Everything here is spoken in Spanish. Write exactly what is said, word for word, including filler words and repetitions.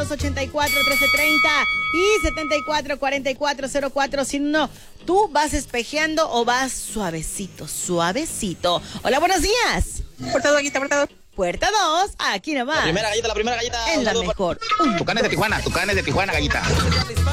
dos ochenta y cuatro, trece treinta y setenta y cuatro, cuarenta y cuatro, cero cuatro. Si no, tú vas espejeando o vas suavecito, suavecito. Hola, buenos días. Puerta dos, aquí está, puerta dos. Puerta dos, aquí nomás. La primera gallita, la primera gallita. Es la mejor. Tucanes de Tijuana, Tucanes de Tijuana, gallita.